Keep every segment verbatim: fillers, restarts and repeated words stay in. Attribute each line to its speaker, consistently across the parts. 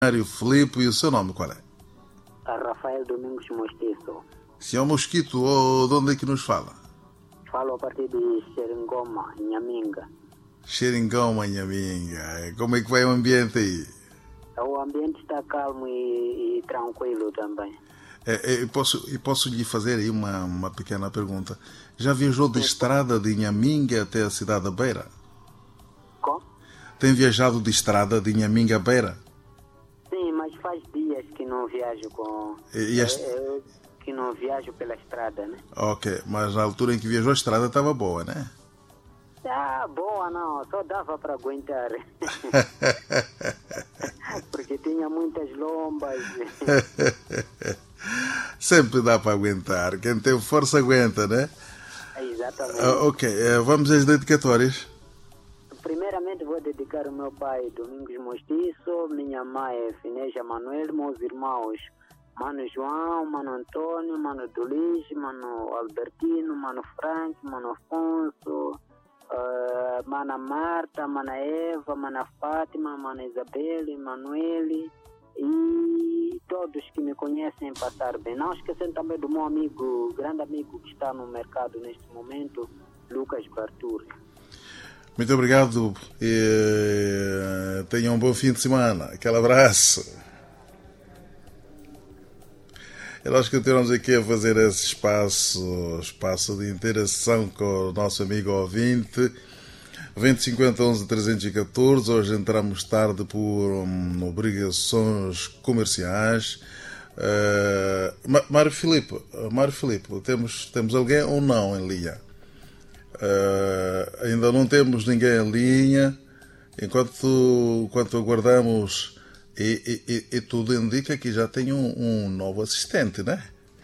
Speaker 1: Mário Filipe, e o seu nome qual é?
Speaker 2: A Rafael Domingos Mostiço.
Speaker 1: Senhor Mosquito, ou de onde é que nos fala?
Speaker 2: Falo a partir de Xeringoma, Nhaminga.
Speaker 1: Xeringão, Nhaminga. Como é que vai o ambiente aí?
Speaker 2: O ambiente está calmo e, e tranquilo também.
Speaker 1: É, é, posso, e posso lhe fazer aí uma, uma pequena pergunta. Já viajou de estrada de Nhaminga até a cidade da Beira?
Speaker 2: Como?
Speaker 1: Tem viajado de estrada de Nhaminga a Beira?
Speaker 2: Sim, mas faz dias que não viajo com...
Speaker 1: E este...
Speaker 2: eu, eu, que não viajo pela estrada, né?
Speaker 1: Ok, mas na altura em que viajou a estrada estava boa, né?
Speaker 2: Ah, boa não, só dava para aguentar. Porque tinha muitas lombas.
Speaker 1: Sempre dá para aguentar. Quem tem força aguenta, né?
Speaker 2: Exatamente.
Speaker 1: Uh, ok, uh, vamos às dedicatórias.
Speaker 2: Primeiramente vou dedicar ao meu pai Domingos Mostiço, minha mãe Finésia Manuel, meus irmãos Mano João, Mano Antônio, Mano Dulis, Mano Albertino, Mano Frank, Mano Afonso, uh, Mana Marta, Mana Eva, Mana Fátima, Mana Isabelle, Manuele e todos que me conhecem passar bem. Não esquecendo também do meu amigo, grande amigo que está no mercado neste momento, Lucas Barturi.
Speaker 1: Muito obrigado e tenham um bom fim de semana. Aquele abraço. E nós continuamos aqui a fazer esse espaço, espaço de interação com o nosso amigo ouvinte. vinte cinquenta onze trezentos e catorze. Hoje entramos tarde por um, obrigações comerciais. Uh, Mário Filipe, Mário Filipe, temos, temos alguém ou não em linha? Uh, ainda não temos ninguém em linha. Enquanto, enquanto aguardamos, e, e, e tudo indica que já tem um, um novo assistente, né?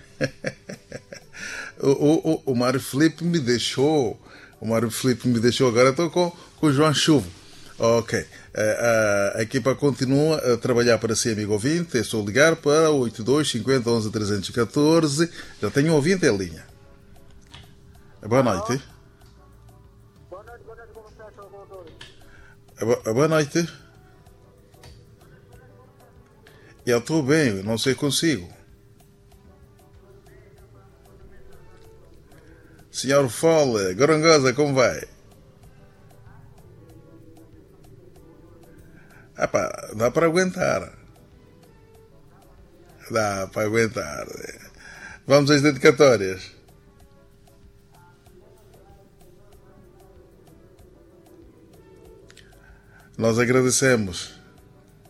Speaker 1: o, o, o Mário Filipe me deixou. O Mário Filipe me deixou. Agora estou com, com o João Chuva. Ok. Uh, a equipa continua a trabalhar para si, amigo ouvinte. É só ligar para oito dois cinquenta onze trezentos e catorze. Já tenho um ouvinte em linha. Boa noite.
Speaker 2: Boa noite, boa noite, como está, senhor doutor?
Speaker 1: Boa noite. Eu estou bem, não sei consigo. Senhor Fole, Gorongosa, como vai? Ah pá, dá para aguentar. Dá para aguentar. Vamos às dedicatórias. Nós agradecemos.